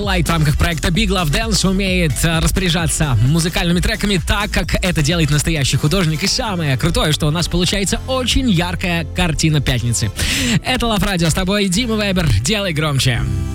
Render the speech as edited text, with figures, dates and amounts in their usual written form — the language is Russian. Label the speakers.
Speaker 1: Light в рамках проекта Big Love Dance умеет распоряжаться музыкальными треками так, как это делает настоящий художник. И самое крутое, что у нас получается очень яркая картина пятницы. Это Лав Радио, с тобой Дима Вебер. Делай громче.